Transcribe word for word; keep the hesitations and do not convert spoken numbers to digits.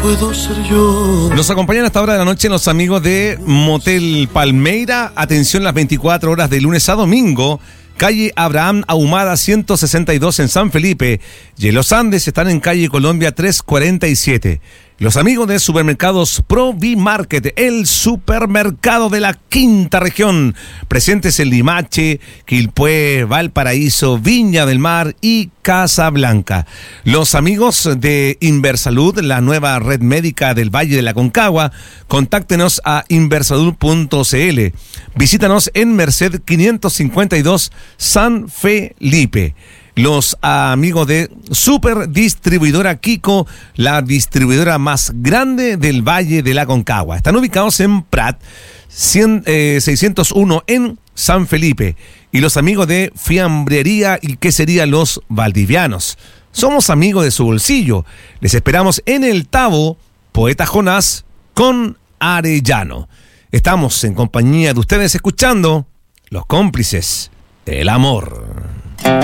Puedo ser yo. Nos acompañan hasta ahora de la noche los amigos de Motel Palmeira. Atención, las veinticuatro horas de lunes a domingo. Calle Abraham Ahumada ciento sesenta y dos en San Felipe. Y en Los Andes están en calle Colombia trescientos cuarenta y siete. Los amigos de Supermercados Provi Market, el supermercado de la quinta región. Presentes en Limache, Quilpué, Valparaíso, Viña del Mar y Casablanca. Los amigos de Inversalud, la nueva red médica del Valle de la Concagua. Contáctenos a inversalud punto cl. Visítanos en Merced quinientos cincuenta y dos, San Felipe. Los amigos de Super Distribuidora Kiko, la distribuidora más grande del Valle de la Concagua. Están ubicados en Prat cien, eh, seiscientos uno en San Felipe. Y los amigos de Fiambrería y Quesería Los Valdivianos. Somos amigos de su bolsillo. Les esperamos en el Tabo, Poeta Jonás con Arellano. Estamos en compañía de ustedes escuchando Los Cómplices del Amor.